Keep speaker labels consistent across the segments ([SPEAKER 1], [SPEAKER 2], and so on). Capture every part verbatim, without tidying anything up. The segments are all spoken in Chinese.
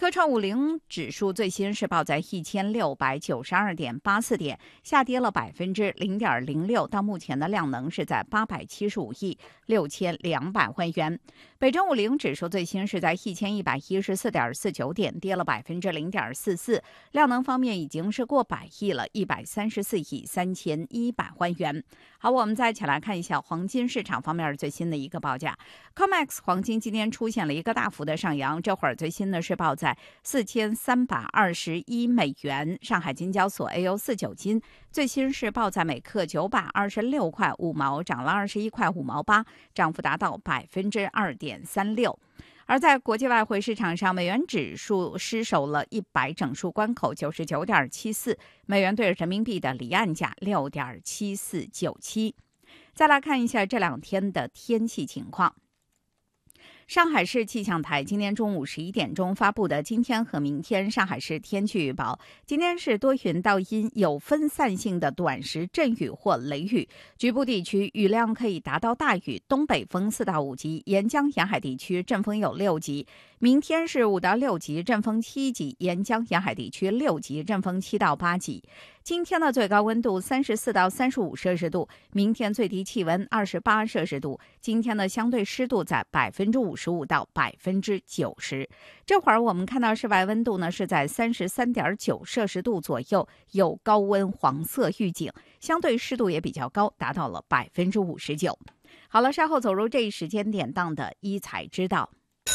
[SPEAKER 1] 科创五零指数最新是报在一千六百九十二点八四点，下跌了百分之零点零六，到目前的量能是在八百七十五亿六千两百万元。北证五零指数最新是在一千一百一十四点四九点，跌了百分之零点四四，量能方面已经是过百亿了，一百三十四亿三千一百万元。好，我们再一起来看一下黄金市场方面最新的一个报价。C O M E X 黄金今天出现了一个大幅的上扬，这会儿最新的是报在四千三百二十一美元。上海金交所 A O 四九金最新是报在每克九百二十六块五毛，涨了二十一块五毛八，涨幅达到百分之二点三六。而在国际外汇市场上，美元指数失守了一百整数关口，九十九点七四，美元对人民币的离岸价六点七四九七。再来看一下这两天的天气情况。上海市气象台今天中午十一点钟发布的今天和明天上海市天气预报，今天是多云到阴，有分散性的短时阵雨或雷雨，局部地区雨量可以达到大雨，东北风四到五级，沿江沿海地区阵风有六级。明天是五到六级，阵风七级，沿江沿海地区六级，阵风七到八级。今天的最高温度三十四到三十五摄氏度，明天最低气温二十八摄氏度。今天的相对湿度在百分之五十五到百分之九十。这会儿我们看到室外温度呢是在三十三点九摄氏度左右，有高温黄色预警，相对湿度也比较高，达到了百分之五十九。好了，稍后走入这一时间点档的一财知道。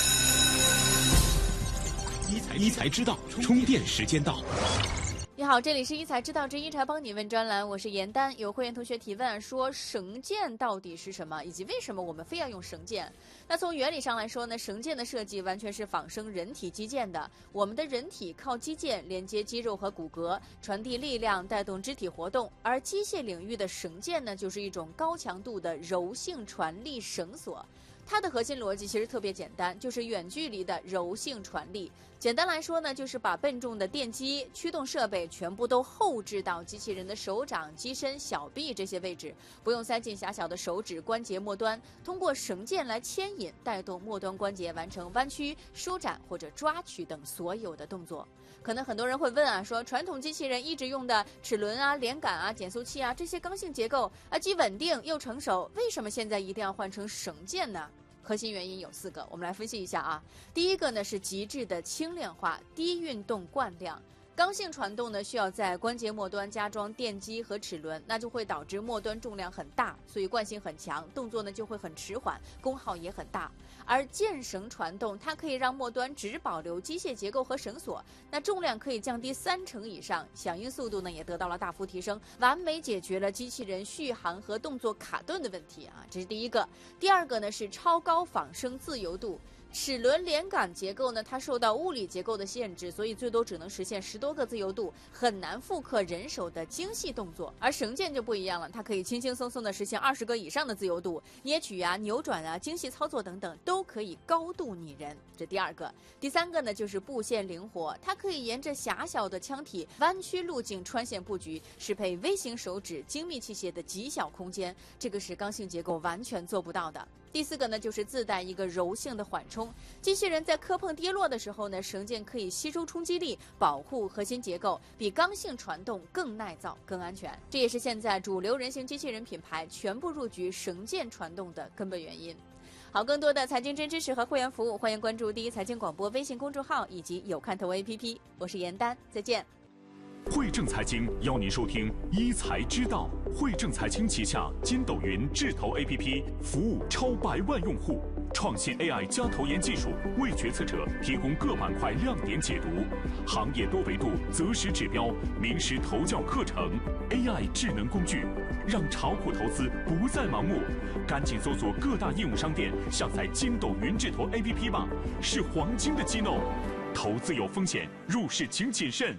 [SPEAKER 2] 一财知道，充电时间到。
[SPEAKER 3] 你好，这里是一财知道之一财帮你问专栏，我是严丹。有会员同学提问说，绳箭到底是什么，以及为什么我们非要用绳箭？那从原理上来说呢，绳箭的设计完全是仿生人体肌腱的。我们的人体靠肌腱连接肌肉和骨骼，传递力量，带动肢体活动。而机械领域的绳箭呢，就是一种高强度的柔性传力绳索。它的核心逻辑其实特别简单，就是远距离的柔性传力。简单来说呢，就是把笨重的电机、驱动设备全部都后置到机器人的手掌、机身、小臂这些位置，不用塞进狭小的手指关节末端，通过绳箭来牵引，带动末端关节完成弯曲、舒展或者抓取等所有的动作。可能很多人会问啊，说传统机器人一直用的齿轮啊、连杆啊、减速器啊这些刚性结构啊，既稳定又成熟，为什么现在一定要换成绳箭呢？核心原因有四个，我们来分析一下啊。第一个呢是极致的轻量化，低运动惯量。刚性传动呢需要在关节末端加装电机和齿轮，那就会导致末端重量很大，所以惯性很强，动作呢就会很迟缓，功耗也很大。而箭绳传动，它可以让末端只保留机械结构和绳索，那重量可以降低三成以上，响应速度呢也得到了大幅提升，完美解决了机器人续航和动作卡顿的问题啊，这是第一个。第二个呢是超高仿生自由度。齿轮连杆结构呢，它受到物理结构的限制，所以最多只能实现十多个自由度，很难复刻人手的精细动作。而绳箭就不一样了，它可以轻轻松松的实现二十个以上的自由度，捏取啊、扭转啊、精细操作等等，都可以高度拟人。这第二个。第三个呢，就是布线灵活，它可以沿着狭小的腔体弯曲路径穿线布局，适配微型手指、精密器械的极小空间，这个是刚性结构完全做不到的。第四个呢，就是自带一个柔性的缓冲，机器人在磕碰跌落的时候呢，绳箭可以吸收冲击力，保护核心结构，比刚性传动更耐造、更安全。这也是现在主流人形机器人品牌全部入局绳箭传动的根本原因。好，更多的财经真知识和会员服务，欢迎关注第一财经广播微信公众号以及有看头 A P P。我是严丹，再见。
[SPEAKER 2] 汇正财经邀您收听一财知道。汇正财经旗下筋斗云智投 A P P 服务超百万用户，创新 A I 加投研技术为决策者提供各板块亮点解读，行业多维度择时指标、名师投教课程 ，A I 智能工具，让炒股投资不再盲目。赶紧搜索各大应用商店，下载筋斗云智投 A P P 吧，是黄金的机弄。投资有风险，入市请谨慎。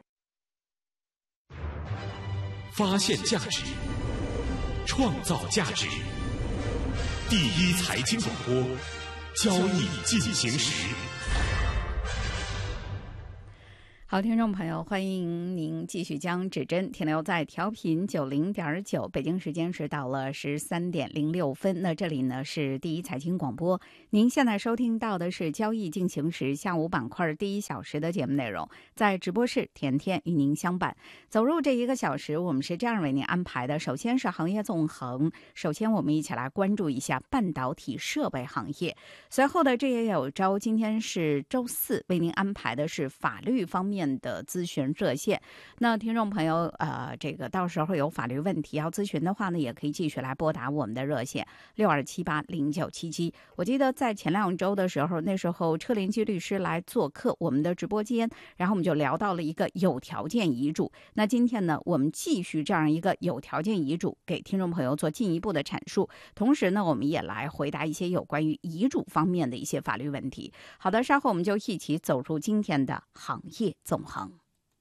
[SPEAKER 2] 发现价值，创造价值。第一财经广播，交易进行时。
[SPEAKER 1] 好，听众朋友，欢迎您继续将指针停留在调频九零点九，北京时间是到了十三点零六分。那这里呢是第一财经广播，您现在收听到的是交易进行时下午板块第一小时的节目内容，在直播室甜甜与您相伴。走入这一个小时，我们是这样为您安排的：首先是行业纵横，首先我们一起来关注一下半导体设备行业。随后的这也有招，今天是周四，为您安排的是法律方面的咨询热线。那听众朋友呃，这个到时候有法律问题要咨询的话呢，也可以继续来拨打我们的热线六二七八零九七七。我记得在前两周的时候，那时候车林基律师来做客我们的直播间，然后我们就聊到了一个有条件遗嘱。那今天呢，我们继续这样一个有条件遗嘱给听众朋友做进一步的阐述，同时呢，我们也来回答一些有关于遗嘱方面的一些法律问题。好的，稍后我们就一起走入今天的行业纵横，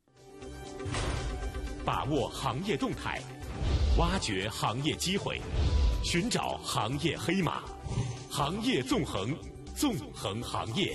[SPEAKER 4] 把握行业动态，挖掘行业机会，寻找行业黑马，行业纵横，纵横行业。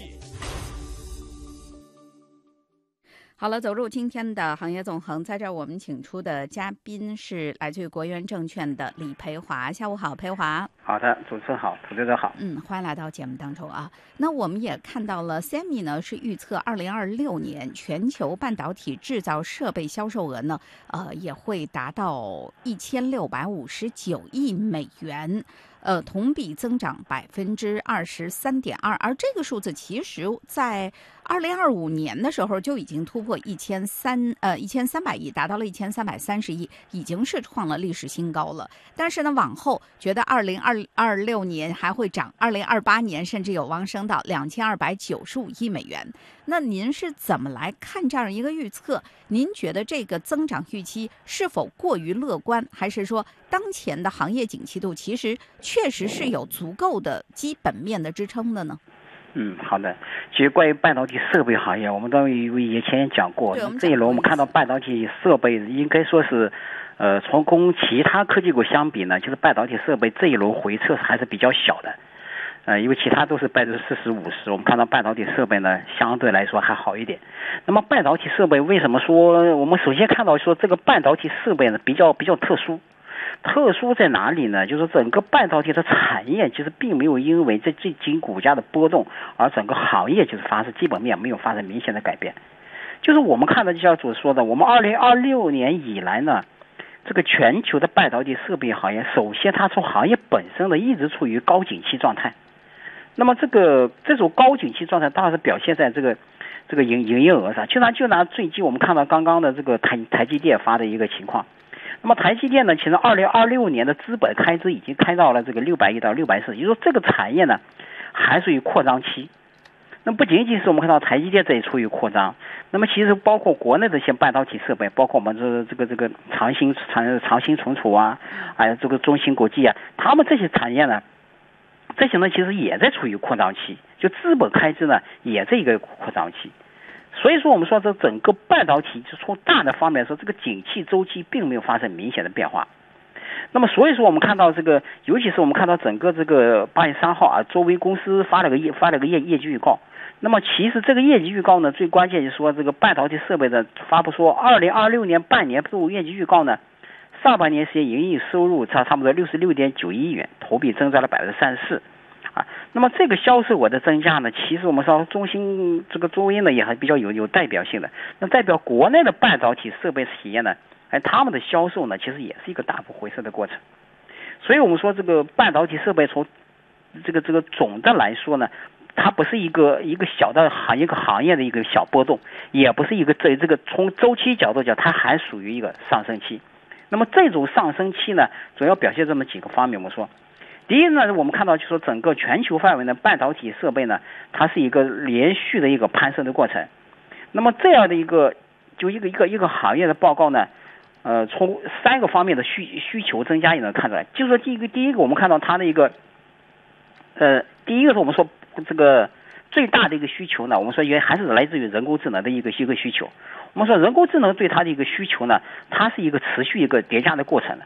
[SPEAKER 1] 好了，走入今天的行业纵横，在这儿我们请出的嘉宾是来自于国元证券的李培华。下午好，培华。
[SPEAKER 5] 好的，主持人好，投资者好。
[SPEAKER 1] 嗯，欢迎来到节目当中啊。那我们也看到了 S E M I 呢是预测二零二六年全球半导体制造设备销售额呢，呃，也会达到一千六百五十九亿美元。呃，同比增长百分之二十三点二，而这个数字其实在二零二五年的时候就已经突破一千三呃一千三百亿，达到了一千三百三十亿，已经是创了历史新高了。但是呢，往后觉得二零二二六年还会涨，二零二八年甚至有望升到两千二百九十五亿美元。那您是怎么来看这样一个预测？您觉得这个增长预期是否过于乐观，还是说当前的行业景气度其实确实是有足够的基本面的支撑的呢？
[SPEAKER 5] 嗯，好的。其实关于半导体设备行业，我们都以前讲过，这一轮我们看到半导体设备应该说是，呃，从跟其他科技股相比呢，就是半导体设备这一轮回撤还是比较小的。呃，因为其他都是百分之四十五十，我们看到半导体设备呢相对来说还好一点。那么半导体设备为什么说我们首先看到说这个半导体设备呢比较比较特殊？特殊在哪里呢？就是整个半导体的产业其实并没有因为这最近股价的波动而整个行业就是发生基本面没有发生明显的改变。就是我们看到就像主说的，我们二零二六年以来呢，这个全球的半导体设备行业，首先它从行业本身呢一直处于高景气状态。那么这个这种高景气状态当然是表现在这个这个营营业额上。就拿就拿最近我们看到刚刚的这个台台积电发的一个情况。那么台积电呢，其实二零二六年的资本开支已经开到了这个六百亿到六百四十，也就是说这个产业呢还属于扩张期。那不仅仅是我们看到台积电这里处于扩张，那么其实包括国内的一些半导体设备，包括我们这这个这个长兴长长兴存储啊，还有这个中芯国际啊，他们这些产业呢。这些呢，其实也在处于扩张期，就资本开支呢也在一个扩张期，所以说我们说这整个半导体就从大的方面说，这个景气周期并没有发生明显的变化。那么所以说我们看到这个，尤其是我们看到整个这个八月三号啊，周微公司发了个业发了个业业绩预告。那么其实这个业绩预告呢，最关键就是说这个半导体设备的发布说，二零二六年半年度业绩预告呢。上半年实现营业收入差差不多六十六点九亿元，同比增长了百分之三十四，啊，那么这个销售额的增加呢，其实我们说中芯这个周微呢也还比较有有代表性的，那代表国内的半导体设备企业呢，哎，他们的销售呢其实也是一个大幅回升的过程，所以我们说这个半导体设备从这个这个总的来说呢，它不是一个一个小的行一个行业的一个小波动，也不是一个这这个从周期角度讲，它还属于一个上升期。那么这种上升期呢，主要表现这么几个方面。我们说，第一呢，我们看到就是说整个全球范围的半导体设备呢，它是一个连续的一个攀升的过程。那么这样的一个就一个一个一个行业的报告呢，呃，从三个方面的需需求增加也能看出来。就是说第一个第一个我们看到它的一个，呃，第一个是我们说这个最大的一个需求呢，我们说也还是来自于人工智能的一个一个需求。我们说人工智能对它的一个需求呢，它是一个持续一个叠加的过程的。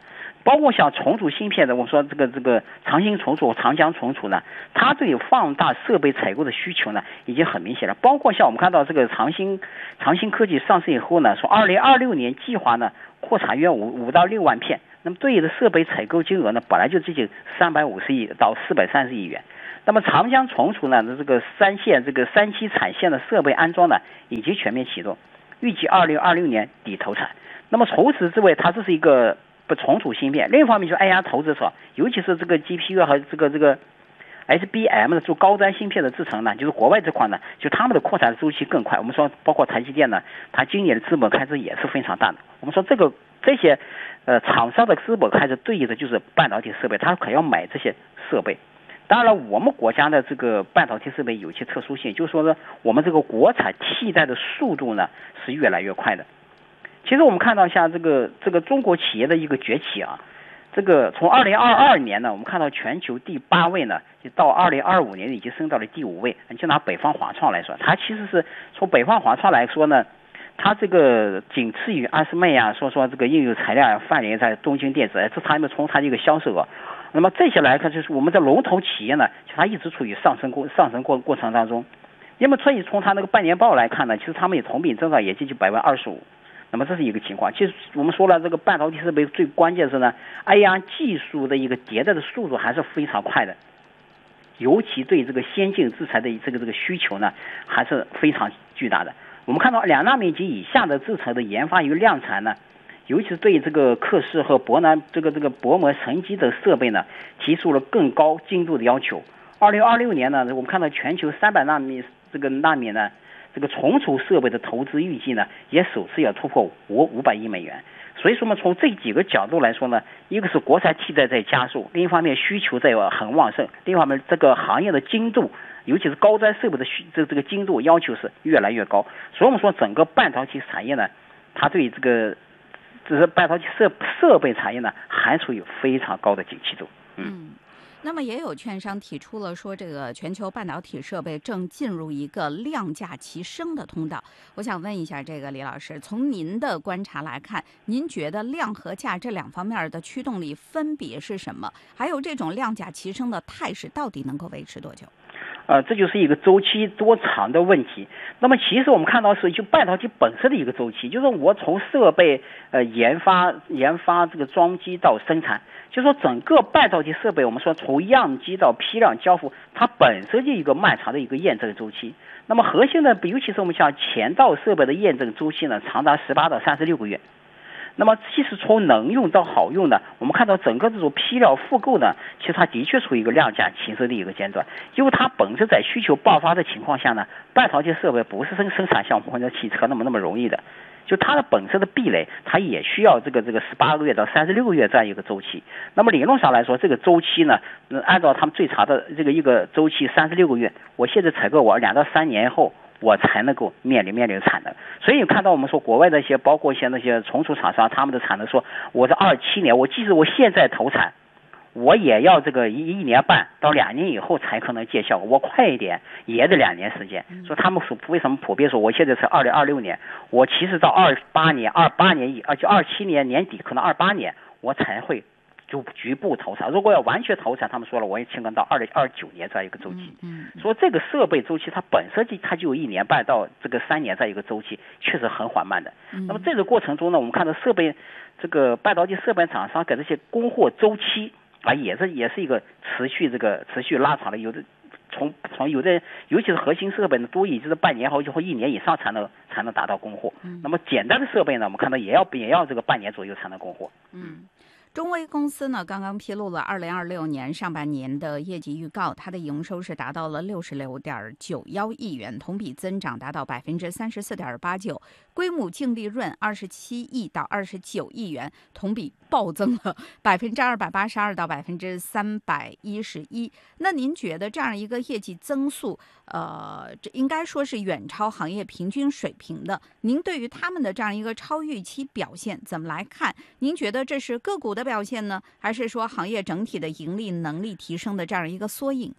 [SPEAKER 5] 包括像存储芯片的，我们说这个这个长兴存储、长江存储呢，它对放大设备采购的需求呢已经很明显了。包括像我们看到这个长兴长兴科技上市以后呢，说二零二六年计划呢扩产约五五到六万片，那么对应的设备采购金额呢本来就接近三百五十亿到四百三十亿元。那么长江存储呢，这个三线这个三期产线的设备安装呢已经全面启动，预计二零二六年底投产。那么除此之外，它这是一个不存储芯片，另一方面就是 A R 投资者，尤其是这个 G P U 和这个这个 S B M 的做高端芯片的制成呢，就是国外这块呢，就他们的扩产周期更快。我们说，包括台积电呢，它今年的资本开支也是非常大的。我们说这个这些呃厂商的资本开支对应的就是半导体设备，它可要买这些设备。当然了，我们国家的这个半导体设备有些特殊性，就是说呢，我们这个国产替代的速度呢是越来越快的。其实我们看到像这个这个中国企业的一个崛起啊，这个从二零二二年呢，我们看到全球第八位呢，就到二零二五年已经升到了第五位。就拿北方华创来说，它其实是从北方华创来说呢，它这个仅次于阿斯麦啊，说说这个应用材料啊，范联在东京电子，这他们从它这个销售额。那么这些来看，就是我们的龙头企业呢，它一直处于上升过上升过过程当中。那么所以从它那个半年报来看呢，其实他们也同比增长也接近百分之二十五。那么这是一个情况。其实我们说了，这个半导体设备最关键是呢 ，A R 技术的一个迭代的速度还是非常快的，尤其对这个先进制裁的这个这个需求呢，还是非常巨大的。我们看到两纳米级以下的制程的研发与量产呢，尤其是对这个刻蚀和薄南这个这个薄膜沉积的设备呢，提出了更高精度的要求。二零二六年呢，我们看到全球三百纳米这个纳米呢。这个存储设备的投资预计呢，也首次要突破五五百亿美元。所以说嘛，从这几个角度来说呢，一个是国产替代在加速，另一方面需求在很旺盛，另一方面这个行业的精度，尤其是高端设备的需这这个精度要求是越来越高。所以我们说整个半导体产业呢，它对这个这是半导体设设备产业呢，还处于非常高的景气度。
[SPEAKER 1] 嗯。那么也有券商提出了说，这个全球半导体设备正进入一个量价齐升的通道。我想问一下，这个李老师，从您的观察来看，您觉得量和价这两方面的驱动力分别是什么？还有这种量价齐升的态势到底能够维持多久？
[SPEAKER 5] 呃，这就是一个周期多长的问题。那么其实我们看到是就半导体本身的一个周期，就是我从设备呃研发研发这个装机到生产，就说整个半导体设备我们说从样机到批量交付，它本身就一个漫长的一个验证周期。那么核心的，尤其是我们像前道设备的验证周期呢，长达十八到三十六个月。那么其实从能用到好用呢，我们看到整个这种批料复购呢，其实它的确处于一个量价齐升的一个阶段，因为它本身在需求爆发的情况下呢，半导体设备不是生生产像我们的汽车那么那么容易的，就它的本身的壁垒，它也需要这个这个十八个月到三十六个月这样一个周期。那么理论上来说，这个周期呢，按照他们最长的这个一个周期三十六个月，我现在采购我两到三年后，我才能够面临面临产能。所以看到我们说国外的一些，包括一些那些存储厂商，他们的产能说，我是二七年，我即使我现在投产，我也要这个一一年半到两年以后才可能见效果，我快一点也得两年时间。所以他们说为什么普遍说我现在是二零二六年，我其实到二八年、二八年以，而且二七年年底可能二八年我才会就局部投产。如果要完全投产，他们说了，我也情况到二零二九年这样一个周期。嗯，说这个设备周期它本身就它就有一年半到这个三年这样一个周期，确实很缓慢的。那么这个过程中呢，我们看到设备这个半导体设备厂商给这些供货周期啊，也是也是一个持续这个持续拉长的，有的从从有的尤其是核心设备呢，都已经是半年后就或一年以上才能才能达到供货。嗯，那么简单的设备呢，我们看到也要也要这个半年左右才能供货。
[SPEAKER 1] 嗯。中微公司呢，刚刚披露了二零二六年上半年的业绩预告，它的营收是达到了六十六点九幺亿元，同比增长达到百分之三十四点八九，规模净利润二十七亿到二十九亿元，同比暴增了百分之二百八十二到百分之三百一十一。那您觉得这样一个业绩增速，呃，这应该说是远超行业平均水平的？您对于他们的这样一个超预期表现怎么来看？您觉得这是个股的表现呢，还是说行业整体的盈利能力提升的这样一个缩影呢？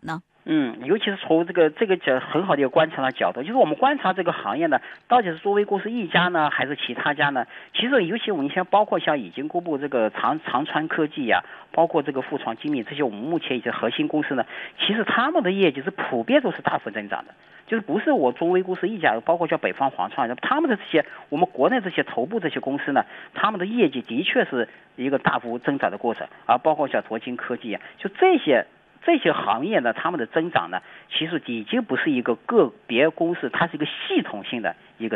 [SPEAKER 5] 嗯，尤其是从这个这个角很好的一个观察的角度，就是我们观察这个行业呢，到底是作为公司一家呢，还是其他家呢？其实尤其我们像包括像已经公布这个长长川科技呀、啊，包括这个富创精密这些我们目前一些核心公司呢，其实他们的业绩是普遍都是大幅增长的。就是不是我中微公司一家，包括叫北方黄创，他们的这些我们国内这些头部这些公司呢，他们的业绩的确是一个大幅增长的过程，而包括像卓金科技啊，就这些这些行业呢，他们的增长呢，其实已经不是一个个别公司，它是一个系统性的一个